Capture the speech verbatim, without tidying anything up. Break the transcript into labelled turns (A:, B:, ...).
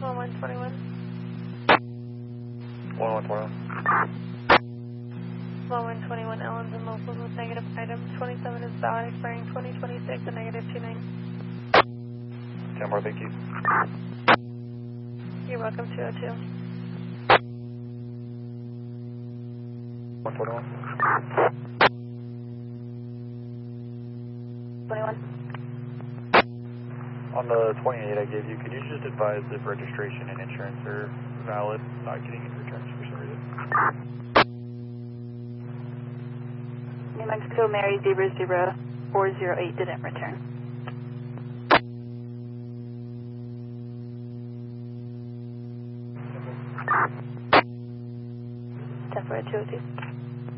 A: one one twenty-one.
B: one one twenty-one.
A: one one twenty-one, Ellen's and locals with negative item. twenty-seven is valid, expiring twenty twenty-six and negative two nine.
B: ten more, thank you.
A: You're welcome, two oh two.
B: one twenty-one.
A: twenty-one.
B: On the twenty-eight I gave you, can you just advise if registration and insurance are valid, not getting any returns for some reason?
C: New Mexico Mary Zebra Zebra four zero eight didn't return. ten for a two oh two.